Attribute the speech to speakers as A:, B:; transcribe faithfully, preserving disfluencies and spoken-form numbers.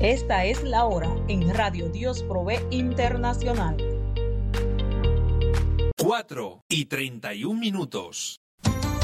A: Esta es la hora en Radio Dios Provee Internacional.
B: cuatro y treinta y un minutos.